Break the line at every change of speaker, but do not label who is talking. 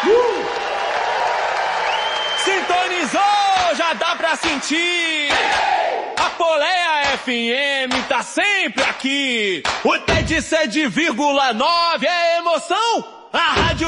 Sintonizou, já dá pra sentir. A Poleia FM tá sempre aqui. O TED 7,9 é emoção. A rádio